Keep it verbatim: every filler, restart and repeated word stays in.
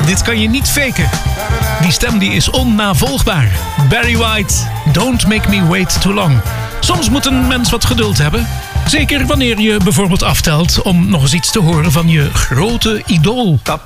Dit kan je niet faken. Die stem die is onnavolgbaar. Barry White, Don't Make Me Wait Too Long. Soms moet een mens wat geduld hebben. Zeker wanneer je bijvoorbeeld aftelt om nog eens iets te horen van je grote idool. Top